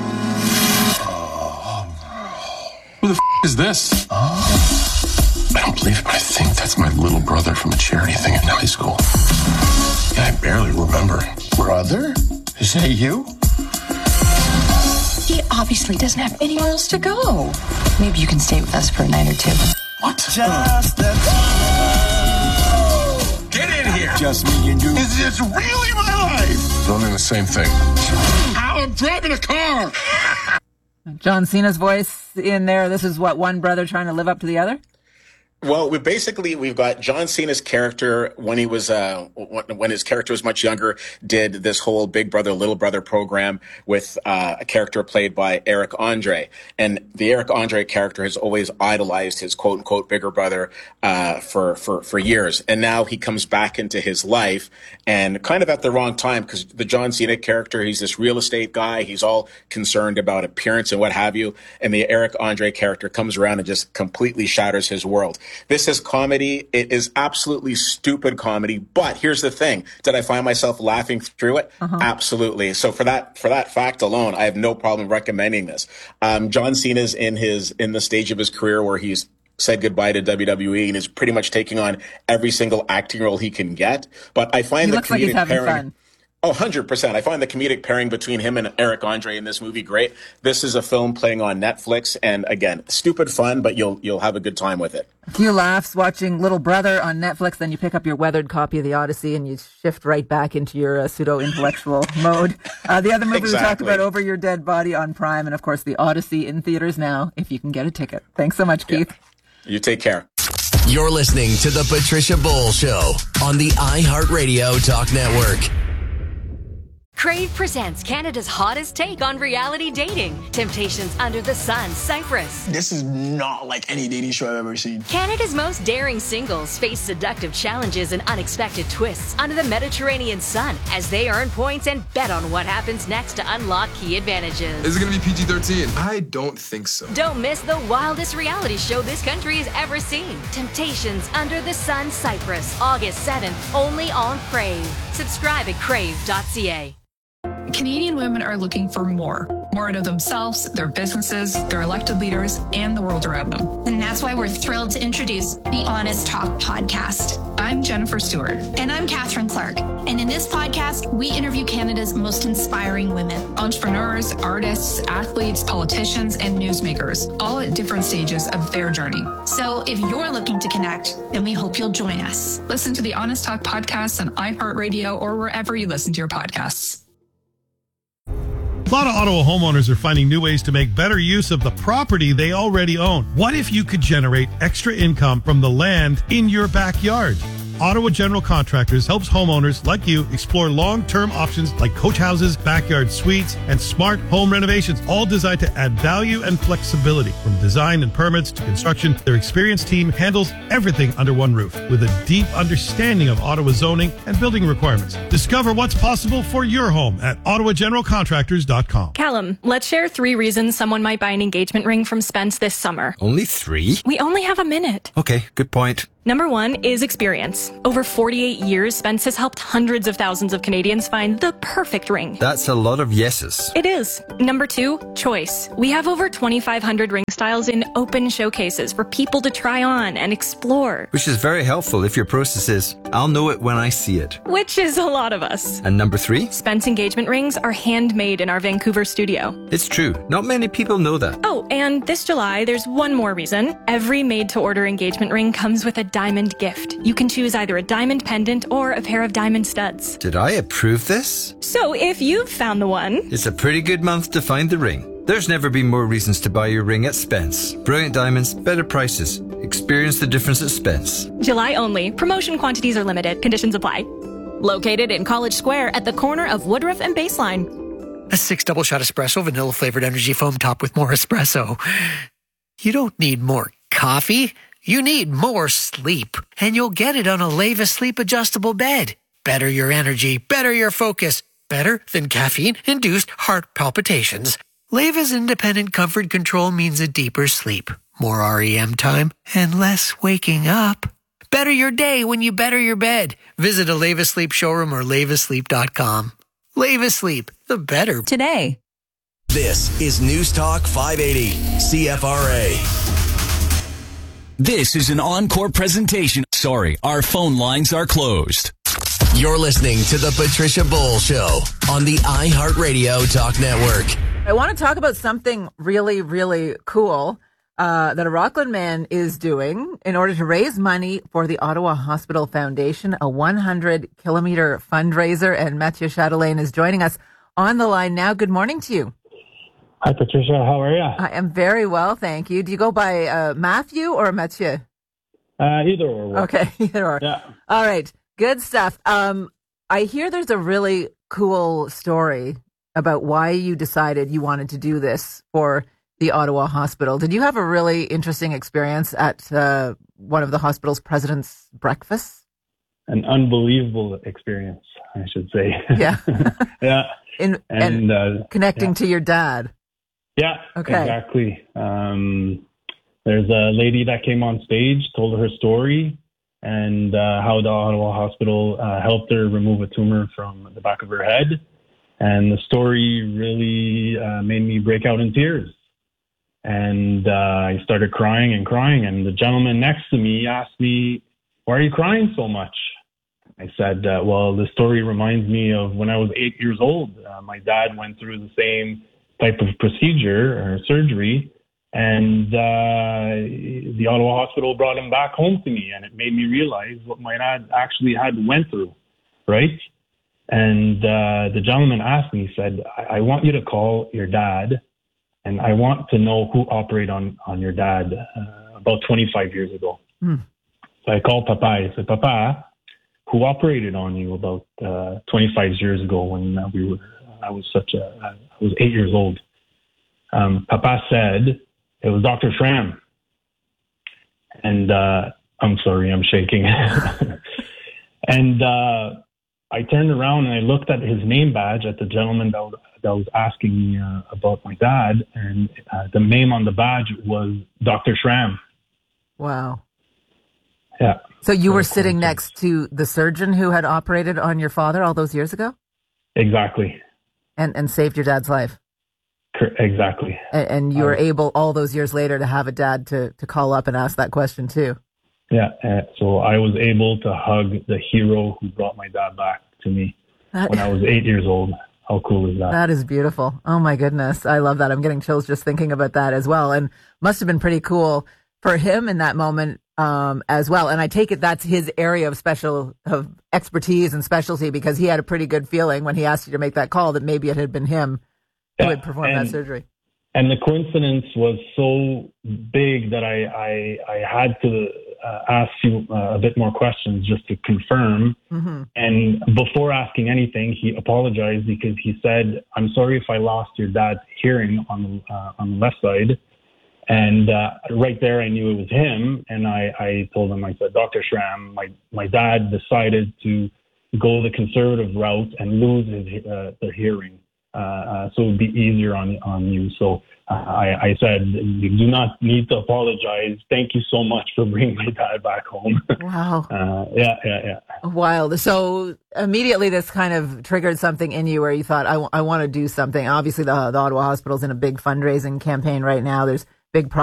Who the is this? I don't believe it, but I think that's my little brother from a charity thing in high school. Yeah, I barely remember. Brother? Is that you? He obviously doesn't have anywhere else to go. Maybe you can stay with us for a night or two. What? Just Get in here! Just me and you. Is this really my life? Don't mean the same thing. How I'm driving a car! John Cena's voice in there. This is what, one brother trying to live up to the other? Well, we've got John Cena's character when he was when his character was much younger, did this whole Big Brother Little Brother program with a character played by Eric Andre, and the Eric Andre character has always idolized his quote unquote bigger brother for years, and now he comes back into his life and kind of at the wrong time, because the John Cena character, he's this real estate guy, he's all concerned about appearance and what have you, and the Eric Andre character comes around and just completely shatters his world. This is comedy. It is absolutely stupid comedy. But here's the thing. Did I find myself laughing through it? Absolutely. So for that fact alone, I have no problem recommending this. John Cena's in the stage of his career where he's said goodbye to WWE and is pretty much taking on every single acting role he can get. But I find the comedic pairing. Oh, 100%. I find the comedic pairing between him and Eric Andre in this movie great. This is a film playing on Netflix, and again, stupid fun, but you'll have a good time with it. A few laughs watching Little Brother on Netflix, then you pick up your weathered copy of The Odyssey and you shift right back into your pseudo-intellectual mode. The other movie we talked about, Over Your Dead Body on Prime, and of course The Odyssey in theaters now, if you can get a ticket. Thanks so much, Keith. You take care. You're listening to The Patricia Bowl Show on the iHeartRadio Talk Network. Crave presents Canada's hottest take on reality dating. Temptations Under the Sun, Cyprus. This is not like any dating show I've ever seen. Canada's most daring singles face seductive challenges and unexpected twists under the Mediterranean sun as they earn points and bet on what happens next to unlock key advantages. Is it going to be PG-13? I don't think so. Don't miss the wildest reality show this country has ever seen. Temptations Under the Sun, Cyprus, August 7th, only on Crave. Subscribe at crave.ca. Canadian women are looking for more out of themselves, their businesses, their elected leaders, and the world around them. And that's why we're thrilled to introduce the Honest Talk podcast. I'm Jennifer Stewart. And I'm Catherine Clark. And in this podcast, we interview Canada's most inspiring women. Entrepreneurs, artists, athletes, politicians, and newsmakers, all at different stages of their journey. So if you're looking to connect, then we hope you'll join us. Listen to the Honest Talk podcast on iHeartRadio or wherever you listen to your podcasts. A lot of Ottawa homeowners are finding new ways to make better use of the property they already own. What if you could generate extra income from the land in your backyard? Ottawa General Contractors helps homeowners like you explore long-term options like coach houses, backyard suites, and smart home renovations, all designed to add value and flexibility. From design and permits to construction, their experienced team handles everything under one roof with a deep understanding of Ottawa zoning and building requirements. Discover what's possible for your home at ottawageneralcontractors.com. Callum, let's share 3 reasons someone might buy an engagement ring from Spence this summer. Only 3? We only have a minute. Okay, good point. Number 1 is experience. Over 48 years, Spence has helped hundreds of thousands of Canadians find the perfect ring. That's a lot of yeses. It is. Number 2, choice. We have over 2,500 ring styles in open showcases for people to try on and explore. Which is very helpful if your process is, I'll know it when I see it. Which is a lot of us. And number 3? Spence engagement rings are handmade in our Vancouver studio. It's true. Not many people know that. Oh, and this July, there's one more reason. Every made-to-order engagement ring comes with a diamond gift. You can choose either a diamond pendant or a pair of diamond studs. Did I approve this? So if you've found the one... It's a pretty good month to find the ring. There's never been more reasons to buy your ring at Spence. Brilliant diamonds, better prices. Experience the difference at Spence. July only. Promotion quantities are limited. Conditions apply. Located in College Square at the corner of Woodruff and Baseline. A 6 double-shot espresso, vanilla-flavored energy foam topped with more espresso. You don't need more coffee. You need more sleep, and you'll get it on a Leva Sleep adjustable bed. Better your energy, better your focus, better than caffeine-induced heart palpitations. Leva's independent comfort control means a deeper sleep, more REM time, and less waking up. Better your day when you better your bed. Visit a Leva Sleep showroom or levasleep.com. Leva Sleep, the better. Today. This is News Talk 580, CFRA. This is an encore presentation. Sorry, our phone lines are closed. You're listening to The Patricia Bowl Show on the iHeartRadio Talk Network. I want to talk about something really, really cool that a Rockland man is doing in order to raise money for the Ottawa Hospital Foundation, a 100-kilometer fundraiser. And Mathieu Chatelain is joining us on the line now. Good morning to you. Hi, Patricia. How are you? I am very well, thank you. Do you go by Matthew or Mathieu? Either or. Okay, either or. Yeah. All right, good stuff. I hear there's a really cool story about why you decided you wanted to do this for the Ottawa Hospital. Did you have a really interesting experience at one of the hospital's president's breakfasts? An unbelievable experience, I should say. Yeah. Yeah. And connecting to your dad. Yeah, okay. Exactly. There's a lady that came on stage, told her story, and how the Ottawa Hospital helped her remove a tumor from the back of her head. And the story really made me break out in tears. And I started crying, and the gentleman next to me asked me, "Why are you crying so much?" I said, well, the story reminds me of when I was 8 years old. My dad went through the same type of procedure or surgery, and the Ottawa Hospital brought him back home to me, and it made me realize what my dad actually had went through, right? And the gentleman asked me, he said, I want you to call your dad, and I want to know who operated on your dad about 25 years ago. So I called Papa. I said, Papa, who operated on you about 25 years ago when I was 8 years old. Papa said it was Dr. Schramm. And I'm sorry, I'm shaking. And I turned around and I looked at his name badge at the gentleman that was asking me about my dad, and the name on the badge was Dr. Schramm. Wow. Yeah. So you were sitting next to the surgeon who had operated on your father all those years ago? Exactly. And saved your dad's life? Exactly. And you were able all those years later to have a dad to call up and ask that question too? Yeah. So I was able to hug the hero who brought my dad back to me when I was 8 years old. How cool is that? That is beautiful. Oh my goodness. I love that. I'm getting chills just thinking about that as well. And must have been pretty cool for him in that moment as well. And I take it that's his area of expertise and specialty, because he had a pretty good feeling when he asked you to make that call that maybe it had been him who had performed that surgery. And the coincidence was so big that I ask you a bit more questions just to confirm. Mm-hmm. And before asking anything, he apologized because he said, "I'm sorry if I lost your dad's hearing on the left side." And right there, I knew it was him. And I told him, I said, "Dr. Schramm, my dad decided to go the conservative route and lose the hearing. So it would be easier on you." So I said, "You do not need to apologize. Thank you so much for bringing my dad back home." Wow. Yeah. Wild. So immediately this kind of triggered something in you where you thought, I want to do something. Obviously, the Ottawa Hospital's in a big fundraising campaign right now. There's big